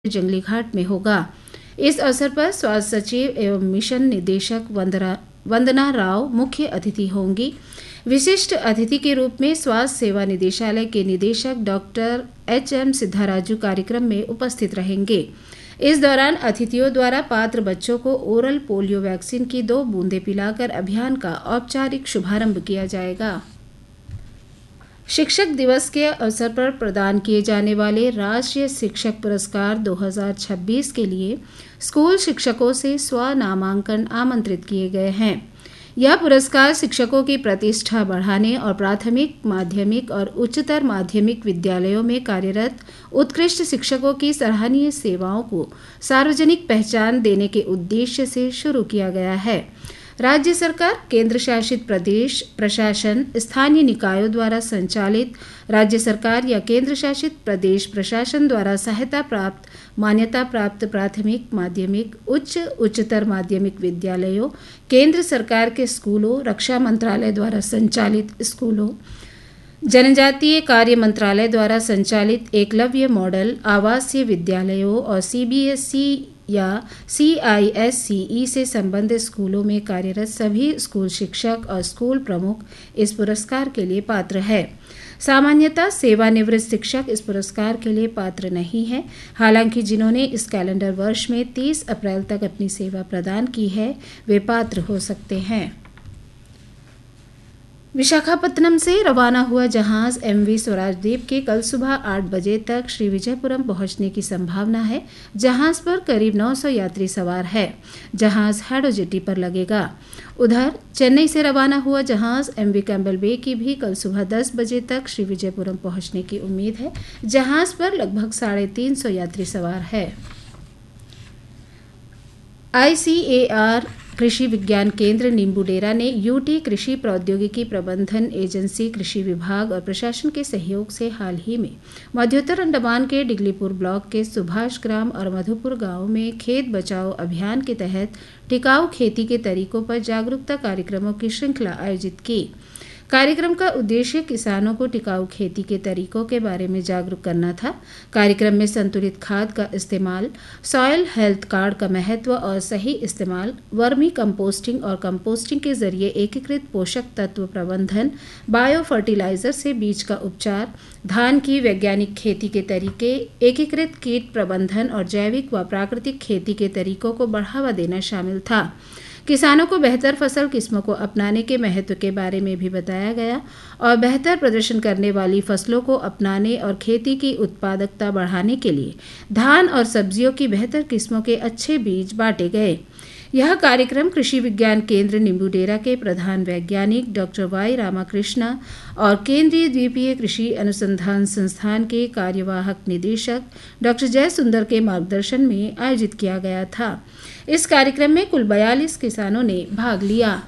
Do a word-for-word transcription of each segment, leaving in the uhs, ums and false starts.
जंगली घाट में होगा। इस अवसर पर स्वास्थ्य सचिव एवं मिशन निदेशक वंदना वंदना राव मुख्य अतिथि होंगी। विशिष्ट अतिथि के रूप में स्वास्थ्य सेवा निदेशालय के निदेशक डॉक्टर एच एम सिद्धाराजू कार्यक्रम में उपस्थित रहेंगे। इस दौरान अतिथियों द्वारा पात्र बच्चों को ओरल पोलियो वैक्सीन की दो बूंदें पिलाकर अभियान का औपचारिक शुभारंभ किया जाएगा। शिक्षक दिवस के अवसर पर प्रदान किए जाने वाले राष्ट्रीय शिक्षक पुरस्कार दो हज़ार छब्बीस के लिए स्कूल शिक्षकों से स्व नामांकन आमंत्रित किए गए हैं। यह पुरस्कार शिक्षकों की प्रतिष्ठा बढ़ाने और प्राथमिक, माध्यमिक और उच्चतर माध्यमिक विद्यालयों में कार्यरत उत्कृष्ट शिक्षकों की सराहनीय सेवाओं को सार्वजनिक पहचान देने के उद्देश्य से शुरू किया गया है। राज्य सरकार, केंद्र शासित प्रदेश प्रशासन, स्थानीय निकायों द्वारा संचालित, राज्य सरकार या केंद्र शासित प्रदेश प्रशासन द्वारा सहायता प्राप्त, मान्यता प्राप्त प्राथमिक, माध्यमिक, उच्च उच्चतर माध्यमिक विद्यालयों, केंद्र सरकार के स्कूलों, रक्षा मंत्रालय द्वारा संचालित स्कूलों, जनजातीय कार्य मंत्रालय द्वारा संचालित एकलव्य मॉडल आवासीय विद्यालयों और सी बी एस ई या सी आई एस सी ई से संबंधित स्कूलों में कार्यरत सभी स्कूल शिक्षक और स्कूल प्रमुख इस पुरस्कार के लिए पात्र है। सामान्यतः सेवानिवृत्त शिक्षक इस पुरस्कार के लिए पात्र नहीं है। हालांकि जिन्होंने इस कैलेंडर वर्ष में तीस अप्रैल तक अपनी सेवा प्रदान की है, वे पात्र हो सकते हैं। विशाखापत्तनम से रवाना हुआ जहाज एम वी स्वराजदीप के कल सुबह आठ बजे तक श्री विजयपुरम पहुंचने की संभावना है। जहाज पर करीब नौ सौ यात्री सवार है। जहाज हैडो जेटी पर लगेगा। उधर चेन्नई से रवाना हुआ जहाज एम वी कैम्पबेल बे की भी कल सुबह दस बजे तक श्री विजयपुरम पहुंचने की उम्मीद है। जहाज पर लगभग साढ़े तीन सौ यात्री सवार है। आई सी ए आर कृषि विज्ञान केंद्र नींबूडेरा ने यूटी कृषि प्रौद्योगिकी प्रबंधन एजेंसी, कृषि विभाग और प्रशासन के सहयोग से हाल ही में मध्योत्तर अंडमान के डिगलीपुर ब्लॉक के सुभाष ग्राम और मधुपुर गांव में खेत बचाओ अभियान के तहत टिकाऊ खेती के तरीकों पर जागरूकता कार्यक्रमों की श्रृंखला आयोजित की। कार्यक्रम का उद्देश्य किसानों को टिकाऊ खेती के तरीकों के बारे में जागरूक करना था। कार्यक्रम में संतुलित खाद का इस्तेमाल, सॉयल हेल्थ कार्ड का महत्व और सही इस्तेमाल, वर्मी कंपोस्टिंग और कंपोस्टिंग के जरिए एकीकृत पोषक तत्व प्रबंधन, बायो फर्टिलाइजर से बीज का उपचार, धान की वैज्ञानिक खेती के तरीके, एकीकृत कीट प्रबंधन और जैविक व प्राकृतिक खेती के तरीकों को बढ़ावा देना शामिल था। किसानों को बेहतर फसल किस्मों को अपनाने के महत्व के बारे में भी बताया गया और बेहतर प्रदर्शन करने वाली फसलों को अपनाने और खेती की उत्पादकता बढ़ाने के लिए धान और सब्जियों की बेहतर किस्मों के अच्छे बीज बांटे गए। यह कार्यक्रम कृषि विज्ञान केंद्र नींबूडेरा के प्रधान वैज्ञानिक डॉक्टर वाई रामाकृष्णा और केंद्रीय द्वीपीय कृषि अनुसंधान संस्थान के कार्यवाहक निदेशक डॉक्टर जयसुंदर के मार्गदर्शन में आयोजित किया गया था। इस कार्यक्रम में कुल बयालीस किसानों ने भाग लिया।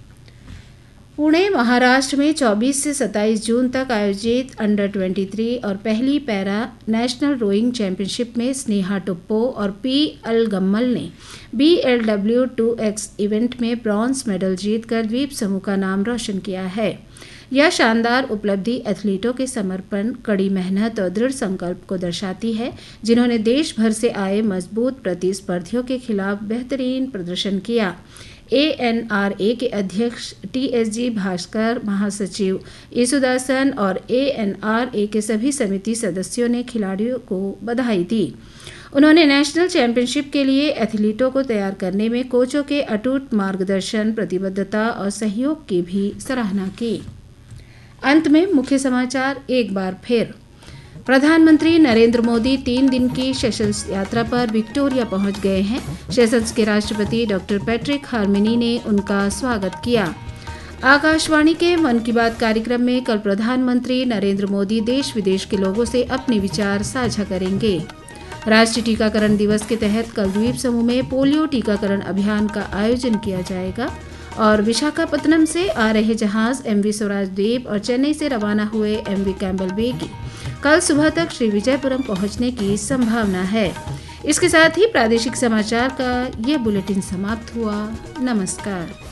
पुणे, महाराष्ट्र में चौबीस से सत्ताईस जून तक आयोजित अंडर तेईस और पहली पैरा नेशनल रोइंग चैंपियनशिप में स्नेहा टुप्पो और पी एल गम्मल ने B L W two x event में ब्रॉन्ज मेडल जीतकर द्वीप समूह का नाम रोशन किया है। यह शानदार उपलब्धि एथलीटों के समर्पण, कड़ी मेहनत और दृढ़ संकल्प को दर्शाती है, जिन्होंने देश भर से आए मजबूत प्रतिस्पर्धियों के खिलाफ बेहतरीन प्रदर्शन किया। ए एन आर ए के अध्यक्ष टी एस जी भास्कर, महासचिव ईसुदासन और ए एन आर ए के सभी समिति सदस्यों ने खिलाड़ियों को बधाई दी। उन्होंने नेशनल चैंपियनशिप के लिए एथलीटों को तैयार करने में कोचों के अटूट मार्गदर्शन, प्रतिबद्धता और सहयोग की भी सराहना की। अंत में मुख्य समाचार एक बार फिर। प्रधानमंत्री नरेंद्र मोदी तीन दिन की सेशल्स यात्रा पर विक्टोरिया पहुंच गए हैं। सेशल्स के राष्ट्रपति डॉक्टर पैट्रिक हार्मिनी ने उनका स्वागत किया। आकाशवाणी के मन की बात कार्यक्रम में कल प्रधानमंत्री नरेंद्र मोदी देश विदेश के लोगों से अपने विचार साझा करेंगे। राष्ट्रीय टीकाकरण दिवस के तहत कल द्वीप समूह में पोलियो टीकाकरण अभियान का आयोजन किया जाएगा और विशाखापत्तनम से आ रहे जहाज एम वी स्वराजदीप और चेन्नई से रवाना हुए एम वी कैम्पबेल बे की कल सुबह तक श्री विजयपुरम पहुंचने की संभावना है। इसके साथ ही प्रादेशिक समाचार का यह बुलेटिन समाप्त हुआ। नमस्कार।